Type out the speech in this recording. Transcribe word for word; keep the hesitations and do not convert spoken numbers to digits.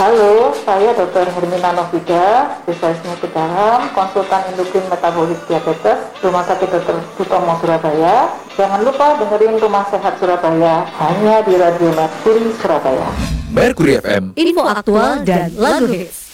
Halo, saya dokter Hermina Novida, spesialis penyakit dalam, konsultan endokrin metabolik diabetes, Rumah Sakit dokter Sutomo Surabaya. Jangan lupa dengerin Rumah Sehat Surabaya, hanya di Radio Mercury Surabaya. Mercury F M, info aktual dan lagu hits.